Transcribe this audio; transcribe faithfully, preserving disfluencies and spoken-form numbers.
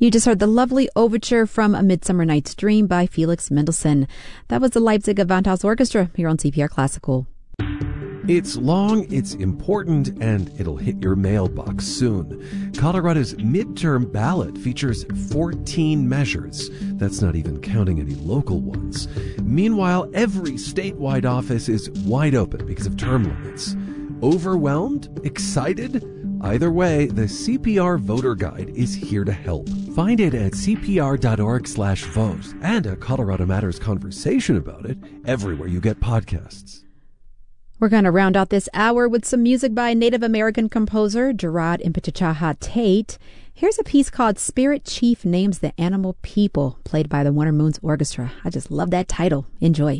You just heard the lovely overture from A Midsummer Night's Dream by Felix Mendelssohn. That was the Leipzig Gewandhaus Orchestra here on C P R Classical. It's long, it's important, and it'll hit your mailbox soon. Colorado's midterm ballot features fourteen measures. That's not even counting any local ones. Meanwhile, every statewide office is wide open because of term limits. Overwhelmed? Excited? Either way, the C P R Voter Guide is here to help. Find it at c p r dot org slash vote and a Colorado Matters conversation about it everywhere you get podcasts. We're going to round out this hour with some music by Native American composer Gerard Impetichaha Tate. Here's a piece called Spirit Chief Names the Animal People, played by the Winter Moons Orchestra. I just love that title. Enjoy.